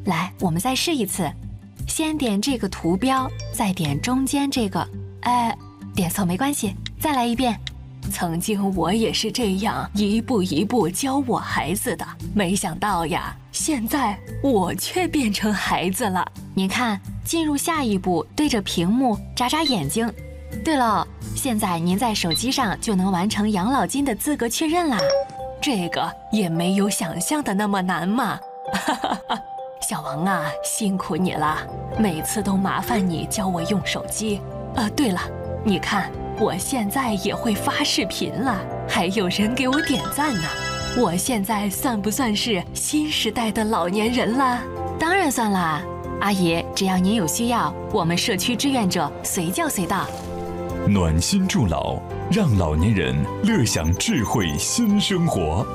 来，我们再试一次，先点这个图标，再点中间这个，点错没关系，再来一遍。曾经我也是这样一步一步教我孩子的，没想到呀，现在我却变成孩子了。您看，进入下一步，对着屏幕眨眨眼睛。对了，现在您在手机上就能完成养老金的资格确认啦。这个也没有想象的那么难嘛。小王啊，辛苦你了，每次都麻烦你教我用手机。对了，你看我现在也会发视频了，还有人给我点赞呢。我现在算不算是新时代的老年人了？当然算啦，阿姨，只要您有需要，我们社区志愿者随叫随到。 暖心助老，让老年人乐享智慧新生活。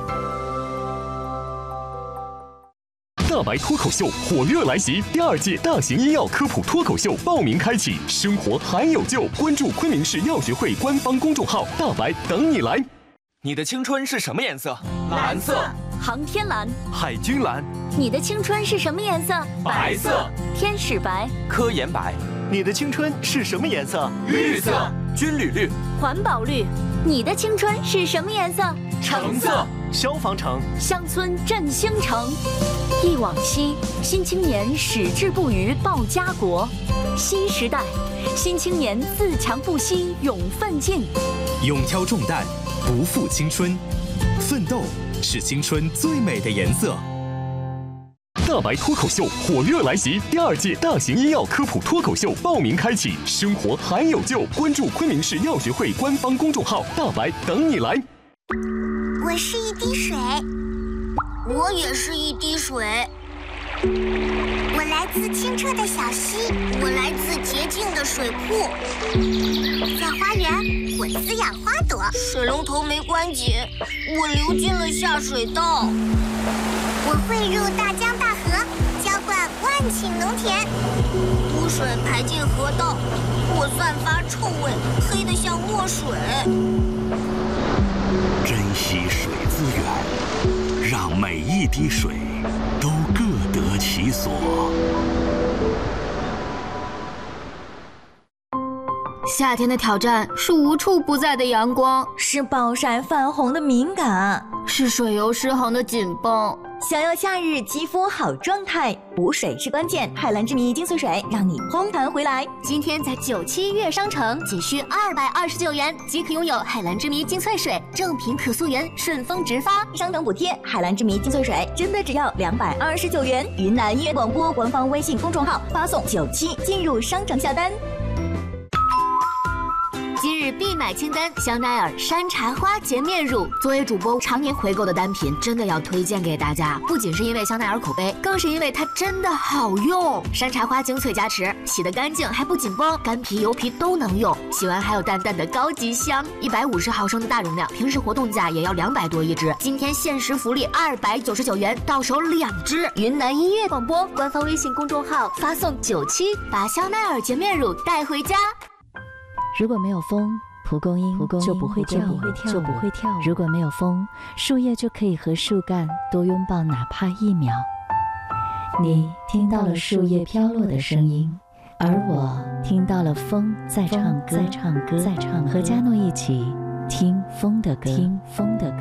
大白脱口秀火热来袭，第2届大型医药科普脱口秀报名开启，生活还有救！关注昆明市药学会官方公众号“大白”，等你来。 你的青春是什么颜色？ 蓝色。 航天蓝。 海军蓝。 你的青春是什么颜色？ 白色。 天使白。 科研白。 你的青春是什么颜色？ 绿色。 军旅绿。 环保绿。你的青春是什么颜色？ 橙色。 消防橙。 乡村振兴城。忆往昔，新青年矢志不渝报家国。新时代，新青年自强不息勇奋进。 勇挑重担，不负青春。奋斗是青春最美的颜色。 大白脱口秀火热来袭，第2届大型医药科普脱口秀报名开启，生活还有救！关注昆明市药学会官方公众号“大白”，等你来。 我是一滴水， 我也是一滴水。 我来自清澈的小溪， 我来自洁净的水库。 在花园，我滋养花朵。 水龙头没关紧，我流进了下水道。 我汇入大江大河，浇灌万顷农田。 污水排进河道，我散发臭味，黑得像墨水。 珍惜水资源，让每一滴水都各得其所。 夏天的挑战是无处不在的阳光， 是暴晒泛红的敏感， 是水油失衡的紧绷。 想要夏日肌肤好状态，补水是关键。海蓝之谜精粹水让你烘弹回来。 今天在97悦商城仅需229元即可拥有海蓝之谜精粹水，正品可溯源，顺丰直发， 商等补贴。海蓝之谜精粹水真的只要229元。云南音乐广播官方微信公众号发送97进入商城下单。 今日必买清单：香奈儿山茶花洁面乳。作为主播常年回购的单品，真的要推荐给大家。不仅是因为香奈儿口碑，更是因为它真的好用。山茶花精粹加持，洗得干净还不紧绷，干皮油皮都能用。洗完还有淡淡的高级香。150毫升的大容量，平时活动价也要200多一支。今天限时福利299元，到手2支。云南音乐广播官方微信公众号发送97，把香奈儿洁面乳带回家。 如果没有风，蒲公英就不会跳舞。如果没有风，树叶就可以和树干多拥抱哪怕1秒。你听到了树叶飘落的声音，而我听到了风在唱歌。和嘉诺一起听风的歌。